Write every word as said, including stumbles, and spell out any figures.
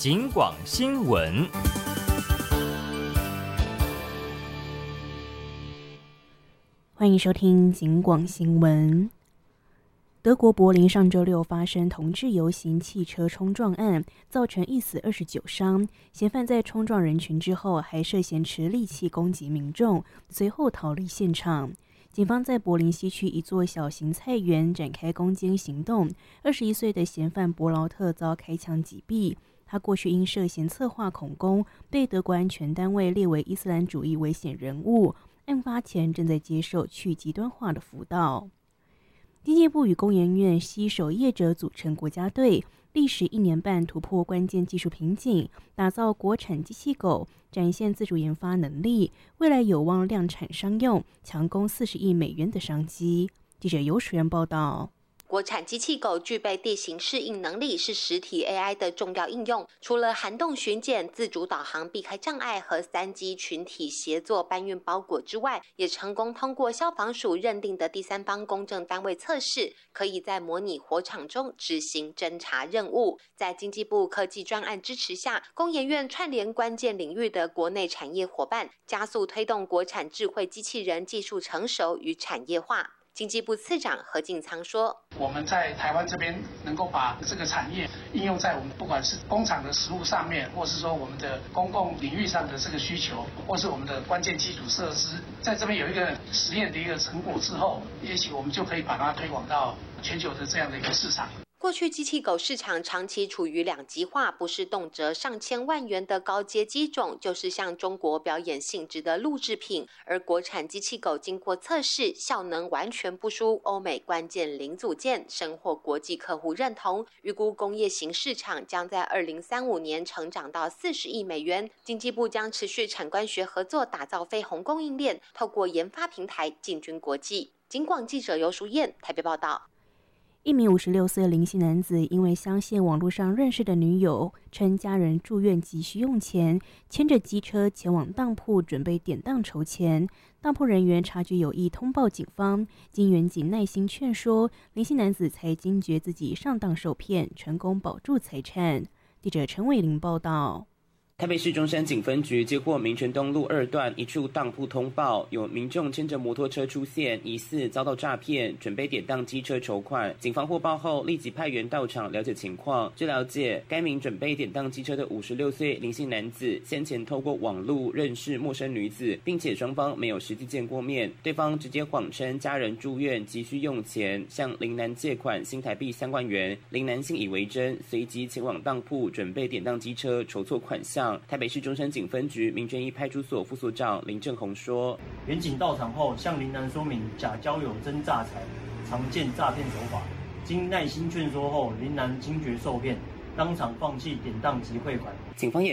警广新闻。 欢迎收听警广新闻。德国柏林上周六发生同志游行汽车冲撞案，造成一死二十九伤。嫌犯在冲撞人群之后，还涉嫌持利器攻击民众，随后逃离现场。警方在柏林西区一座小型菜园展开攻坚行动。二十一岁的嫌犯博劳特遭开枪击毙。他过去因涉嫌策划恐攻，被德国安全单位列为伊斯兰主义危险人物。案发前正在接受去极端化的辅导。经济部与工研院携手业者组成国家队，历时一年半突破关键技术瓶颈，打造国产机器狗，展现自主研发能力，未来有望量产商用，强攻四十亿美元的商机。记者游水源报道。 国产机器狗具备地形适应能力，是实体 A I 的重要应用。除了涵洞巡检、自主导航避开障碍和三机群体协作搬运包裹之外，也成功通过消防署认定的第三方公证单位测试，可以在模拟火场中执行侦查任务。在经济部科技专案支持下，工研院串联关键领域的国内产业伙伴，加速推动国产智慧机器人技术成熟与产业化。经济部次长何敬仓说， 我们在台湾这边能够把这个产业应用在我们不管是工厂的实务上面，或是说我们的公共领域上的这个需求，或是我们的关键基础设施，在这边有一个实验的一个成果之后，也许我们就可以把它推广到全球的这样的一个市场。 过去机器狗市场长期处于两极化，不是动辄上千万元的高阶机种，就是向中国表演性质的录制品。而国产机器狗经过测试，效能完全不输欧美关键零组件，深获国际客户认同。预估工业型市场将在二零三五年成长到四十亿美元。经济部将持续产官学合作，打造非红供应链，透过研发平台进军国际。警广记者游淑燕台北报道。 一名五十六岁林姓男子因为相信网络上认识的女友，称家人住院急需用钱，牵着机车前往当铺准备典当筹钱。当铺人员察觉有异，通报警方，经员警耐心劝说，林姓男子才惊觉自己上当受骗，成功保住财产。记者陈伟玲报道。 台北市中山警分局接获民权东路二段一处当铺通报，有民众牵着摩托车出现，疑似遭到诈骗，准备典当机车筹款。警方获报后，立即派员到场了解情况。据了解，该名准备典当机车的五十六岁林姓男子，先前透过网路认识陌生女子，并且双方没有实际见过面，对方直接谎称家人住院急需用钱，向林男借款新台币三万元。林男信以为真，随即前往当铺准备典当机车筹措款项。台北市中山警分局民权一派出所副所长林正宏说， 员警到场后向林男说明假交友真诈财，常见诈骗手法。经耐心劝说后，林男惊觉受骗，当场放弃典当及汇款。 警方也